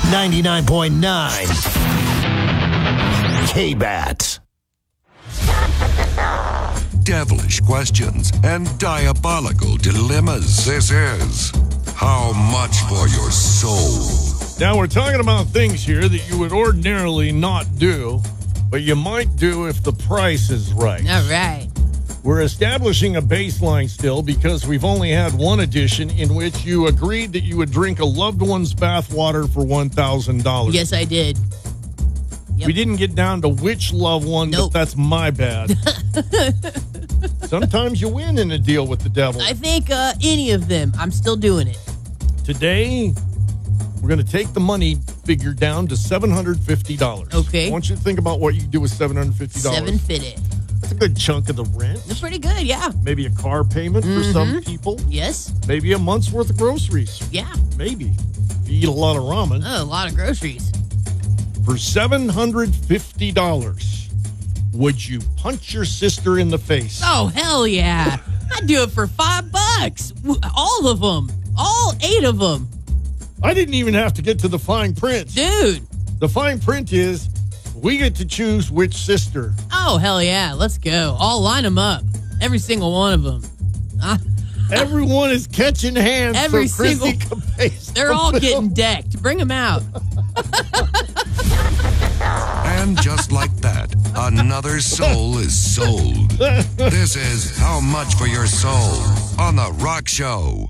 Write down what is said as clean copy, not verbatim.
99.9 K-Bat. Devilish questions and diabolical dilemmas. This is How Much for Your Soul. Now, we're talking about things here that you would ordinarily not do, but you might do if the price is right. All right. We're establishing a baseline still because we've only had one edition in which you agreed that you would drink a loved one's bathwater for $1,000. Yes, I did. Yep. We didn't get down to which loved one, Nope. but that's my bad. Sometimes you win in a deal with the devil. I think any of them. I'm still doing it. Today, we're going to take the money figure down to $750. Okay. I want you to think about what you do with $750. $750. That's a good chunk of the rent. That's pretty good, yeah. Maybe a car payment for some people. Yes. Maybe a month's worth of groceries. Yeah. Maybe. If you eat a lot of ramen. Oh, a lot of groceries. For $750, would you punch your sister in the face? Oh, hell yeah. I'd do it for $5. All of them. All 8 of them. I didn't even have to get to the fine print. Dude. The fine print is we get to choose which sister. Oh, hell yeah. Let's go. I'll line them up. Every single one of them. Everyone is catching hands Every for Chrissy single- Capes. They're all getting decked. Bring them out. And just like that, another soul is sold. This is How Much for Your Soul on The Rock Show.